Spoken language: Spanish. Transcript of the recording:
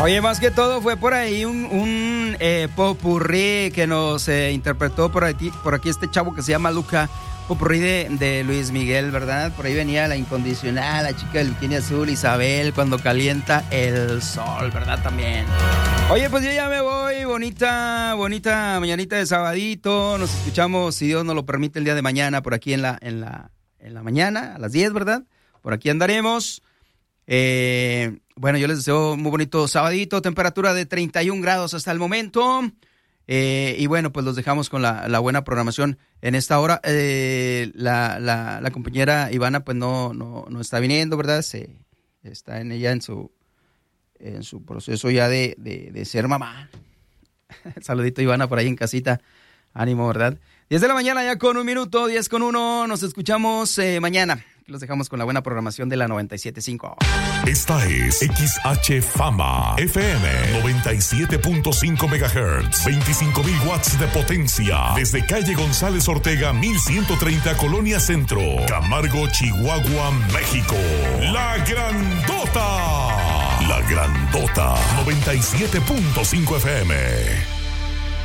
Oye, más que todo fue por ahí un popurrí que nos interpretó por aquí este chavo que se llama Luca. Popurrí de Luis Miguel, ¿verdad? Por ahí venía la incondicional, la chica del bikini azul, Isabel, cuando calienta el sol, ¿verdad? También. Oye, pues yo ya me voy, bonita mañanita de sabadito. Nos escuchamos, si Dios nos lo permite, el día de mañana por aquí en la mañana, a las 10, ¿verdad? Por aquí andaremos. Bueno, yo les deseo muy bonito sabadito, temperatura de 31 grados hasta el momento. Y bueno, pues los dejamos con la buena programación en esta hora. La compañera Ivana pues no está viniendo, ¿verdad? Está en su proceso ya de ser mamá. Saludito, Ivana, por ahí en casita. Ánimo, ¿verdad? 10 de la mañana ya con 1 minuto, 10 con 1. Nos escuchamos mañana. Los dejamos con la buena programación de la 97.5. Esta es XH Fama FM 97.5 MHz, 25,000 watts de potencia, desde calle González Ortega 1130, Colonia Centro, Camargo, Chihuahua, México. La Grandota 97.5 FM.